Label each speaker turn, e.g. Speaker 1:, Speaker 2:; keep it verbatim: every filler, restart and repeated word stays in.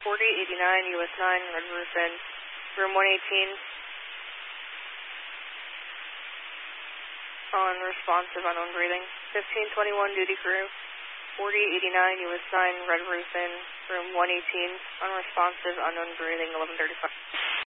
Speaker 1: forty eighty-nine U S nine, red roof in, room one eighteen. On responsive, unknown breathing. fifteen twenty-one duty crew. forty eighty-nine U S nine, red roof in, room one eighteen. Unresponsive, unknown breathing, eleven thirty-five.